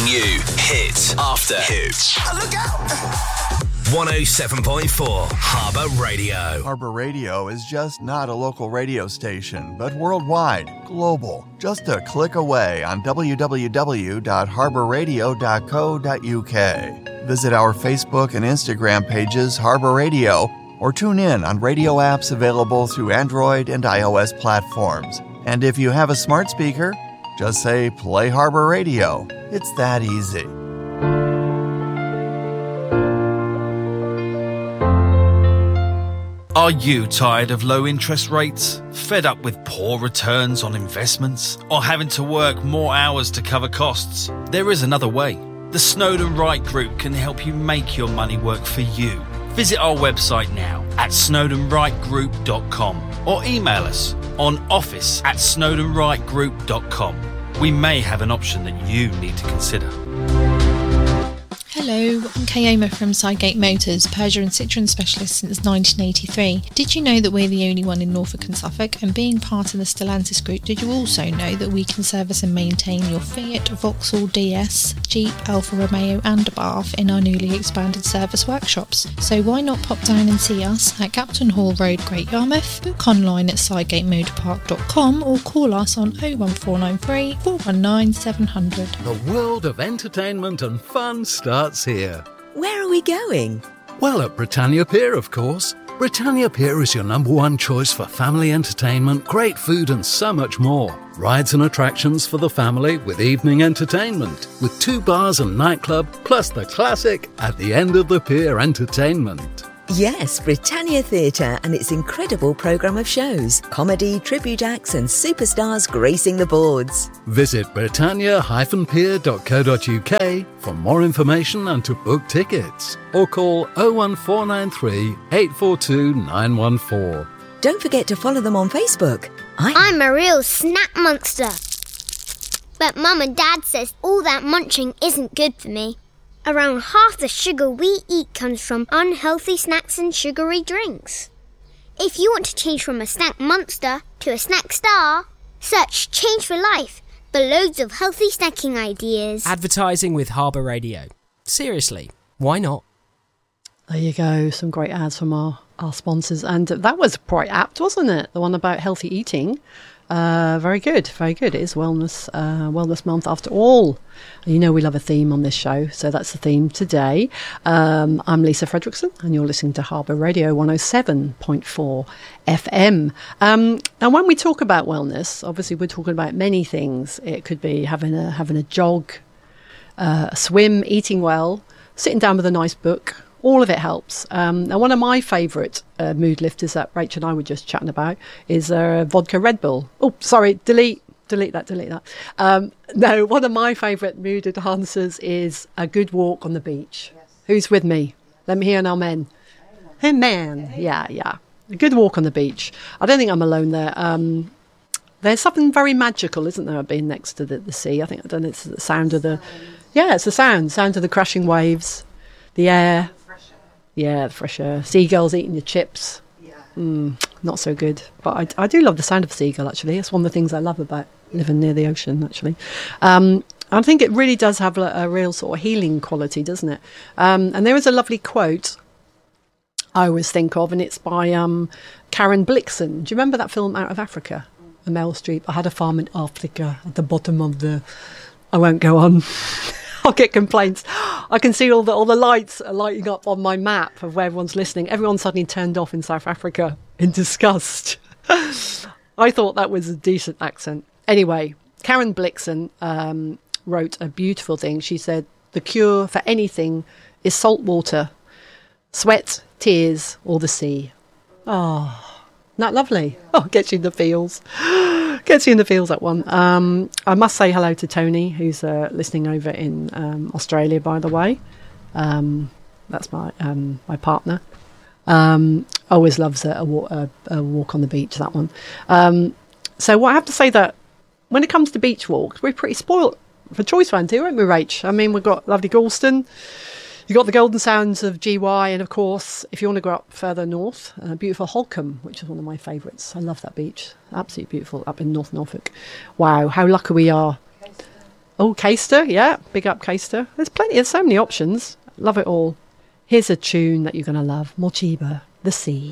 you hit after hit. Look out! 107.4 Harbour Radio. Harbour Radio is just not a local radio station, but worldwide, global. Just a click away on www.harbourradio.co.uk. Visit our Facebook and Instagram pages, Harbour Radio, or tune in on radio apps available through Android and iOS platforms. And if you have a smart speaker, just say, play Harbour Radio. It's that easy. Are you tired of low interest rates? Fed up with poor returns on investments? Or having to work more hours to cover costs? There is another way. The Snowden Wright Group can help you make your money work for you. Visit our website now at snowdenwrightgroup.com or email us on office@snowdenwrightgroup.com. We may have an option that you need to consider. Hello, I'm Kayoma from Sidegate Motors, Peugeot and Citroën specialist since 1983. Did you know that we're the only one in Norfolk and Suffolk? And being part of the Stellantis group, did you also know that we can service and maintain your Fiat, Vauxhall DS, Jeep, Alfa Romeo and Abarth in our newly expanded service workshops? So why not pop down and see us at Captain Hall Road, Great Yarmouth, book online at sidegatemotorpark.com or call us on 01493 419 700. The world of entertainment and fun starts here. Where are we going? Well, at Britannia Pier, of course. Britannia Pier is your number one choice for family entertainment, great food and so much more. Rides and attractions for the family with evening entertainment, with 2 bars and nightclub, plus the classic at the end of the pier entertainment. Yes, Britannia Theatre and its incredible programme of shows, comedy, tribute acts and superstars gracing the boards. Visit britannia-pier.co.uk for more information and to book tickets. Or call 01493 842 914. Don't forget to follow them on Facebook. I'm a real snack monster. But Mum and Dad says all that munching isn't good for me. Around half the sugar we eat comes from unhealthy snacks and sugary drinks. If you want to change from a snack monster to a snack star, search Change for Life for loads of healthy snacking ideas. Advertising with Harbour Radio. Seriously, why not? There you go, some great ads from our sponsors. And that was quite apt, wasn't it? The one about healthy eating. Very good, very good. It is Wellness Month after all. You know we love a theme on this show, so that's the theme today. I'm Lisa Fredrickson, and you're listening to Harbour Radio 107.4 FM. And when we talk about wellness, obviously we're talking about many things. It could be having a jog, a swim, eating well, sitting down with a nice book. All of it helps. And one of my favourite mood lifters that Rachel and I were just chatting about is vodka Red Bull. Oh, sorry, delete that. No, one of my favourite mood enhancers is a good walk on the beach. Yes. Who's with me? Let me hear an amen. Amen. Yeah. A good walk on the beach. I don't think I'm alone there. There's something very magical, isn't there, being next to the sea? I don't know, it's the sound of the... Yeah, it's the sound of the crashing waves, the air. Yeah, the fresh air. Seagulls eating your chips. Not so good. But I do love the sound of a seagull, actually. It's one of the things I love about living near the ocean, actually. I think it really does have a real sort of healing quality, doesn't it? And there is a lovely quote I always think of, and it's by Karen Blixen. Do you remember that film Out of Africa? Meryl Streep. I had a farm in Africa at the bottom of the... I won't go on. I'll get complaints. I can see all the lights are lighting up on my map of where everyone's listening. Everyone's suddenly turned off in South Africa in disgust. I thought that was a decent accent. Anyway, Karen Blixen wrote a beautiful thing. She said, the cure for anything is salt water, sweat, tears, or the sea. Oh, isn't that lovely? Oh, gets you in the feels. Gets you in the feels, that one. I must say hello to Tony, who's listening over in Australia, by the way. That's my partner. Always loves a walk on the beach, that one. So what I have to say that when it comes to beach walks, we're pretty spoilt for choice around here, aren't we, Rach? I mean, we've got lovely Galston. You've got the Golden Sounds of GY, and of course, if you want to go up further north, beautiful Holcombe, which is one of my favourites. I love that beach. Absolutely beautiful up in North Norfolk. Wow, how lucky we are. Oh, Caister, yeah, big up Caister. There's so many options. Love it all. Here's a tune that you're going to love, Mochiba, The Sea.